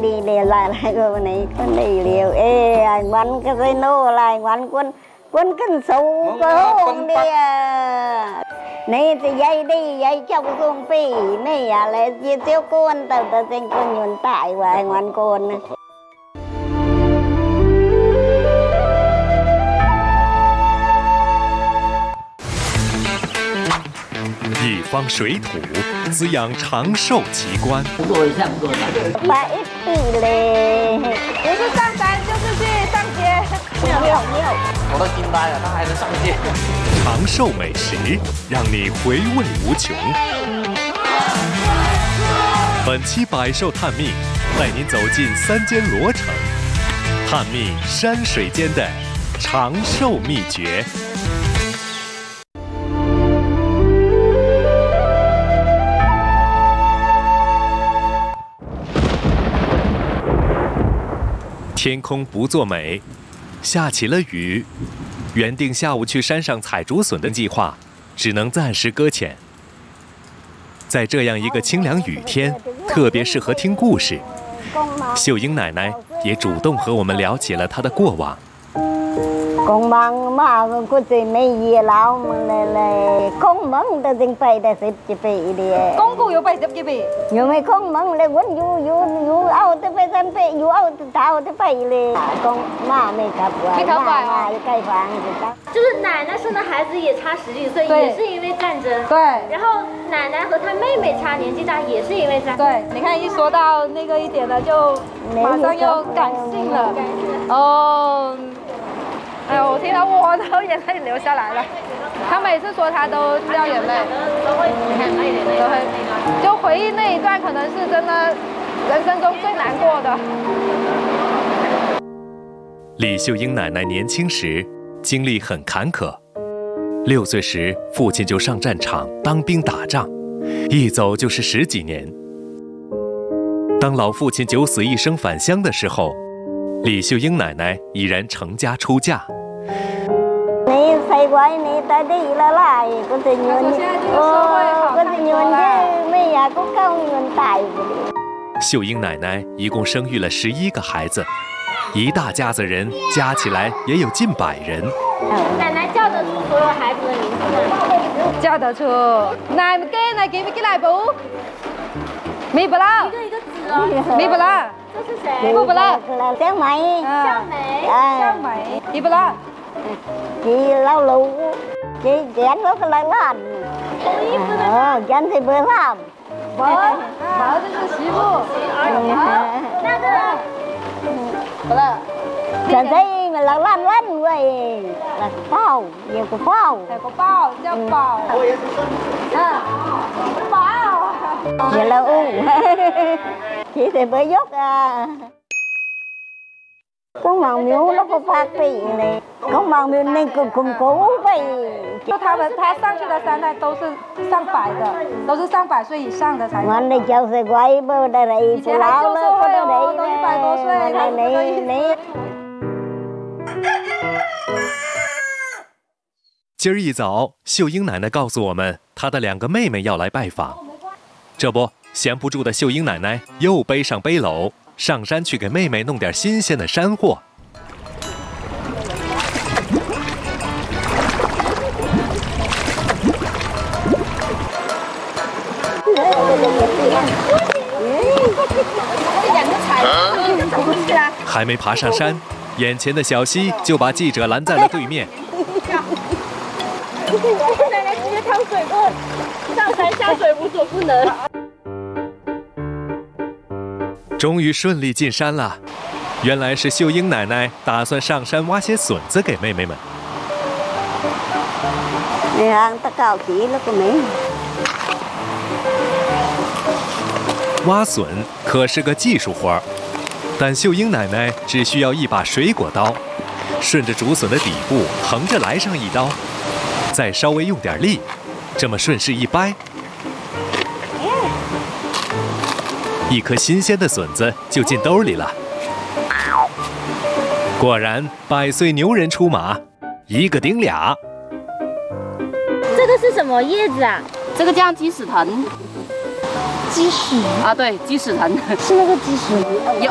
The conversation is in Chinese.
đi liền lại cái này con đi liều ê anh quán cái dây nô lại quán quân cân sâu cơ hông đi này thì dây đi dây trong công phi này à lại chia tiêu con tao tên con nhuận tại và anh quán con này. 一方水土，滋养长寿奇观。 把一地嘞， 不是上山就是去上街。 没有。 我都惊呆了，他还能上街。 长寿美食让你回味无穷。本期百寿探秘带您走进3间罗城，探秘山水间的长寿秘诀。 天空不作美，下起了雨，原定下午去山上采竹笋的计划，只能暂时搁浅。在这样一个清凉雨天，特别适合听故事。秀英奶奶也主动和我们聊起了她的过往。 con mang mà có gì mấy gì lão là con mắng ta dừng phải ta xếp chỉ phải đi con cụ 有80幾筆 nhưng mà con mắng là vẫn you ao ta phải san phải you ao ta thao ta phải đi con mà没看过盖房就是奶奶生的孩子也差10几岁，也是因为战争。 对。 然后奶奶和她妹妹差年纪大，也是因为战争。 对，你看一说到那个一点了，就马上又感性了。哦。 哎呦，我听到我都眼泪流下来了。他每次说他都掉眼泪，都会，就回忆那一段，可能是真的人生中最难过的。 李秀英奶奶年轻时经历很坎坷，6岁时父亲就上战场当兵打仗，一走就是10几年。当老父亲9死1生返乡的时候。 李秀英奶奶已然成家出嫁。 你才怪你到底了来，我这女我这女的没呀，我高女大不秀英奶奶一共生育了11个孩子，一大家子人加起来也有近100人。 奶奶叫得出所有孩子的名字吗？ 叫得出。奶唔驚，你記唔記嚟寶？未不啦？ 一個字哦。 未不啦？ 这是谁？ 不啦， 小美， 小美， 小美，你不啦？ chị lau lụ, chị chén nó cái lại làm, chén thì bữa làm, vợ就是媳婦， 那个， 不啦， chén thấy mà là lăn vậy, là bao, nhiều cái bao, có bao,叫包，包， vậy là chị thì mới dốt à. Con màu miếu nó có phát vị này, con màu miếu này cũng cố vậy. 就他上去的山呢，都是上百的，都是上100岁以上的才。 Anh đi chơi xe quay bơ đây này, 以前还旧社会哦，都100多岁， 你。 今儿一早，秀英奶奶告诉我们，她的2个妹妹要来拜访。这不，闲不住的秀英奶奶又背上背篓，上山去给妹妹弄点新鲜的山货。 还没爬上山，眼前的小溪就把记者拦在了对面。 奶奶直接趟水过，上山下水无所不能。 终于顺利进山了，原来是秀英奶奶打算上山挖些笋子给妹妹们。 你看，他搞急了个没？ 挖笋可是个技术活儿，但秀英奶奶只需要一把水果刀，顺着竹笋的底部横着来上一刀，再稍微用点力，这么顺势一掰，一颗新鲜的笋子就进兜里了。果然，100岁牛人出马，一个顶俩。 这个是什么叶子啊？ 这个叫鸡屎藤。 鸡屎啊，对，鸡屎藤是那个鸡屎， 有